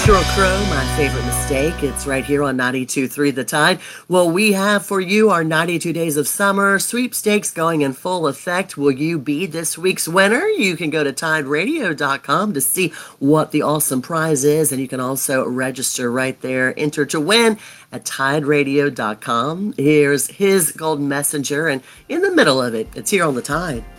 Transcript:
Sheryl Crow, My Favorite Mistake. It's right here on 92.3 The Tide. Well, we have for you our 92 Days of Summer sweepstakes going in full effect. Will you be this week's winner? You can go to tideradio.com to see what the awesome prize is, and you can also register right there. Enter to win at tideradio.com. Here's his golden messenger, and in the middle of it, it's here on The Tide.